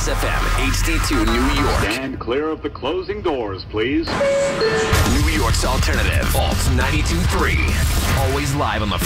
Kiss FM, HD2 New York. Stand clear of the closing doors, please. New York's alternative, Alt 92.3. Always live on the